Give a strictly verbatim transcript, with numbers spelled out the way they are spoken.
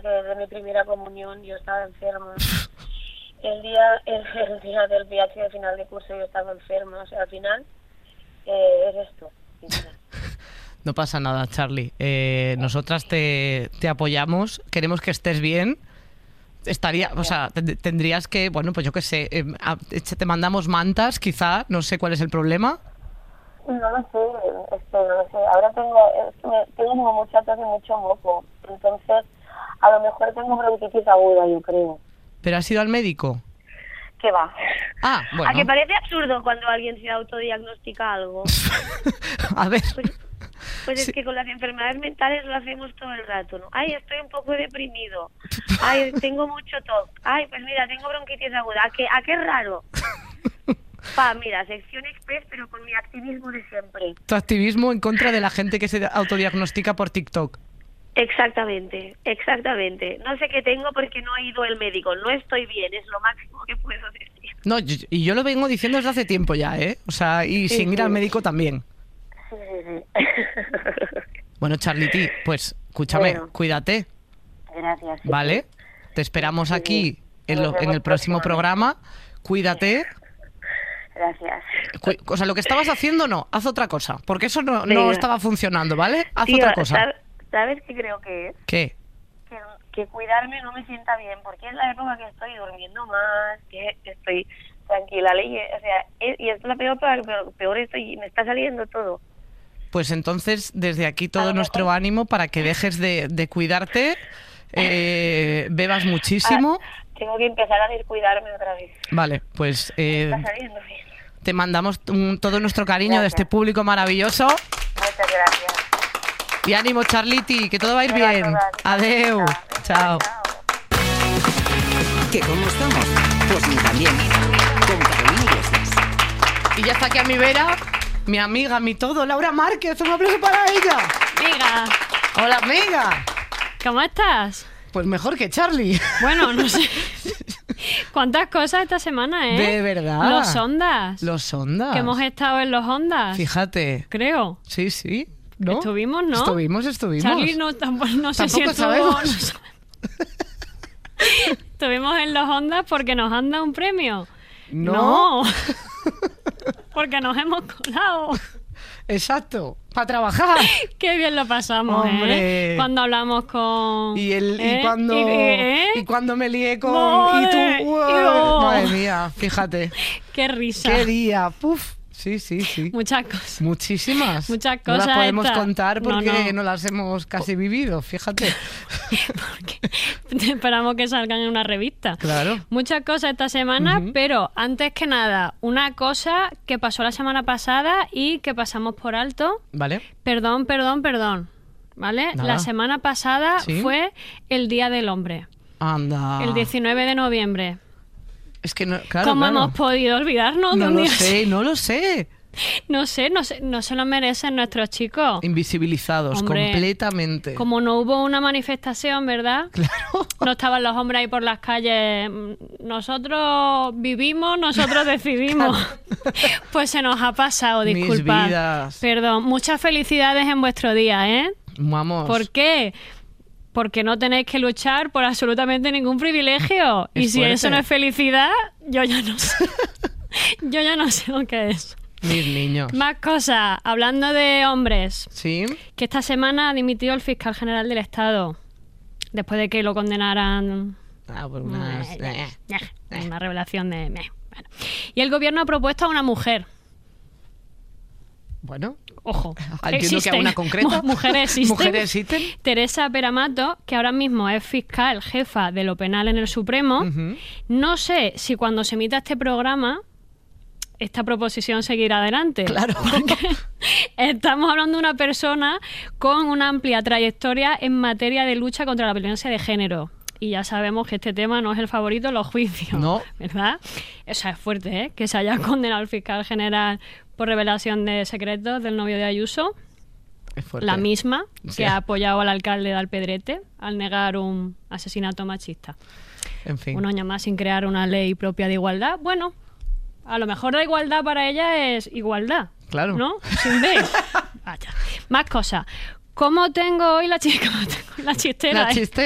de, de mi primera comunión yo estaba enferma. El día el, el día del viaje de final de curso yo estaba enferma. O sea, al final eh, es esto. No pasa nada, Charlie. Eh, nosotras te, te apoyamos. Queremos que estés bien. Estaría, o sea, tendrías que, bueno, pues yo qué sé, eh, te mandamos mantas, quizá, no sé cuál es el problema. No lo sé, este, no lo sé. Ahora tengo, es que me, tengo como mucha tos y mucho moco. Entonces, a lo mejor tengo bronquitis aguda, yo creo. ¿Pero has ido al médico? ¿Qué va? Ah, bueno. ¿A que parece absurdo cuando alguien se autodiagnostica algo? A ver. Pues, pues sí. Es que con las enfermedades mentales lo hacemos todo el rato, ¿no? Ay, estoy un poco deprimido. Ay, tengo mucho tos. Ay, pues mira, tengo bronquitis aguda. ¿A qué, a qué raro? Pa, mira, sección express, pero con mi activismo de siempre. Tu activismo en contra de la gente que se autodiagnostica por TikTok. Exactamente, exactamente. No sé qué tengo porque no he ido al médico. No estoy bien, es lo máximo que puedo decir. No, y yo lo vengo diciendo desde hace tiempo ya, ¿eh? O sea, y sí, sin sí. ir al médico también. Sí, sí, sí. Bueno, Charlity, pues, escúchame, bueno, cuídate. Gracias. Sí, ¿vale? Sí. Te esperamos sí, aquí sí. en, lo, en el próximo programa. Cuídate. Gracias. O sea, lo que estabas haciendo no, haz otra cosa, porque eso no, no estaba funcionando, ¿vale? Haz Tío, otra cosa. ¿Sabes qué creo que es? ¿Qué? Que, que cuidarme no me sienta bien, porque es la época que estoy durmiendo más, que estoy tranquila, ley, o sea, es, y es la peor, peor, peor estoy, me está saliendo todo. Pues entonces, desde aquí todo nuestro mejor... ánimo para que dejes de, de cuidarte, eh, bebas muchísimo. Ah, tengo que empezar a descuidarme otra vez. Vale, pues eh, me está saliendo bien. Te mandamos un, todo nuestro cariño gracias. de este público maravilloso. Muchas gracias. Y ánimo, Charlity, que todo va a ir bien. Adeu. Chao. ¿Que cómo estamos? Pues ni tan bien. Con Carolina Iglesias. Y ya está aquí a mi vera, mi amiga, mi todo, Laura Márquez. Un aplauso para ella. Amiga. Hola, amiga. ¿Cómo estás? Pues mejor que Charlie. Bueno, no sé. ¿Cuántas cosas esta semana, eh? De verdad. Los Ondas. Los Ondas. Que hemos estado en los Ondas. Fíjate. Creo. Sí, sí. ¿No? Estuvimos, ¿no? Estuvimos, estuvimos. Charlie, no, tampoco, no sé si estuvo... sabemos. No sabemos. Estuvimos en los Ondas porque nos han dado un premio. No. No. Porque nos hemos colado. Exacto. Para trabajar. Qué bien lo pasamos, hombre. ¿eh? Cuando hablamos con... Y, el, ¿eh? y, cuando, ¿Y, ¿eh? y cuando me lié con... Madre, y tú... Wow, y oh. Madre mía, fíjate. Qué risa. Qué día. Puf. Sí, sí, sí. Muchas cosas. Muchísimas. Muchas cosas. No las podemos esta. contar porque no, no. no las hemos casi vivido, fíjate. Porque esperamos que salgan en una revista. Claro. Muchas cosas esta semana, uh-huh. pero antes que nada, una cosa que pasó la semana pasada y que pasamos por alto. Vale. Perdón, perdón, perdón. ¿Vale? Nada. La semana pasada ¿Sí? fue el Día del Hombre. Anda. El diecinueve de noviembre. Es que no, claro, ¿Cómo claro. hemos podido olvidarnos no de un lo día sé, así? no lo sé. No sé, no sé, no se lo merecen nuestros chicos. Invisibilizados, Hombre, completamente. Como no hubo una manifestación, ¿verdad? Claro. No estaban los hombres ahí por las calles. Nosotros vivimos, nosotros decidimos. Claro. Pues se nos ha pasado, disculpad. Mis vidas. Perdón. Muchas felicidades en vuestro día, ¿eh? Vamos. ¿Por qué? Porque no tenéis que luchar por absolutamente ningún privilegio. Es y si fuerte. eso no es felicidad, yo ya no sé. Yo ya no sé lo que es. Mis niños. Más cosas. Hablando de hombres. Sí. Que esta semana ha dimitido el fiscal general del Estado. Después de que lo condenaran... Ah, por unas... Eh, eh, eh, una revelación de... Eh, bueno. Y el gobierno ha propuesto a una mujer. Bueno... Ojo, entiendo que a una concreta. Mujeres existen. Mujeres existen. Teresa Peramato, que ahora mismo es fiscal jefa de lo penal en el Supremo. Uh-huh. No sé si cuando se emita este programa esta proposición seguirá adelante. Claro. Porque estamos hablando de una persona con una amplia trayectoria en materia de lucha contra la violencia de género. Y ya sabemos que este tema no es el favorito en los juicios. No. ¿Verdad? O sea, es fuerte, ¿eh? Que se haya condenado al fiscal general por revelación de secretos del novio de Ayuso. Es fuerte. La misma que sí. ha apoyado al alcalde de Alpedrete al negar un asesinato machista. En fin. Un año más sin crear una ley propia de igualdad. Bueno, a lo mejor la igualdad para ella es igualdad. Claro. ¿No? Sin ver. Vaya. Más cosas. ¿Cómo tengo hoy la, ch- ¿Cómo tengo la chistera? La chistera.